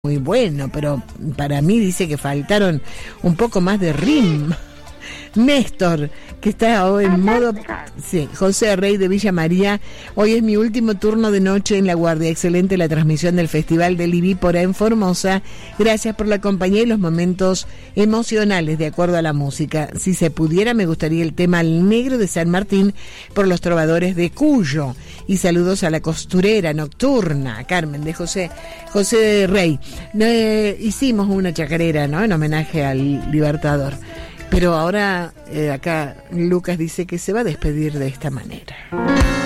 muy bueno, pero para mí dice que faltaron un poco más de ritmo. Néstor, que está hoy en modo... Sí, José Rey de Villa María. Hoy es mi último turno de noche en La Guardia. Excelente la transmisión del Festival del Ibípora en Formosa. Gracias por la compañía y los momentos emocionales de acuerdo a la música. Si se pudiera, me gustaría el tema El Negro de San Martín por los Trovadores de Cuyo. Y saludos a la costurera nocturna, Carmen, de José Rey. Hicimos una chacarera, ¿no?, en homenaje al Libertador. Pero ahora acá Lucas dice que se va a despedir de esta manera.